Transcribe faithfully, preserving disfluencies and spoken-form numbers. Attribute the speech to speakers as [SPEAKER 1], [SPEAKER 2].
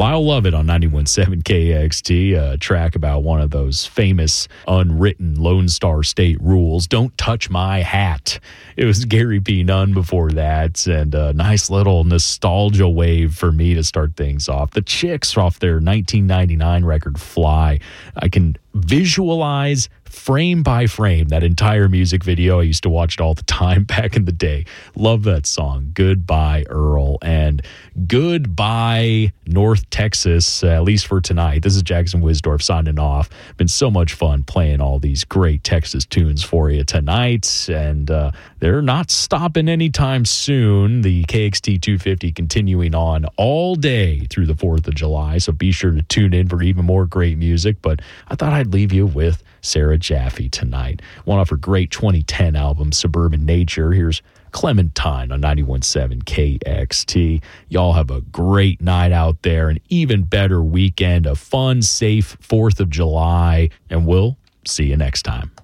[SPEAKER 1] Lyle Lovett on ninety-one point seven K X T, a track about one of those famous unwritten Lone Star State rules. Don't touch my hat. It was Gary P. Nunn before that, and a nice little nostalgia wave for me to start things off. The Chicks off their nineteen ninety-nine record Fly. I can visualize frame by frame that entire music video. I used to watch it all the time back in the day. Love that song. Goodbye, Earl, and goodbye, North Texas, uh, at least for tonight. This is Jackson Wisdorf signing off. Been so much fun playing all these great Texas tunes for you tonight, and uh, they're not stopping anytime soon. The K X T two fifty continuing on all day through the fourth of July, so be sure to tune in for even more great music. But I thought I'd leave you with Sarah Jaffe tonight. One of her great twenty ten album, Suburban Nature. Here's Clementine on ninety-one point seven K X T. Y'all have a great night out there, an even better weekend, a fun, safe fourth of July, and we'll see you next time.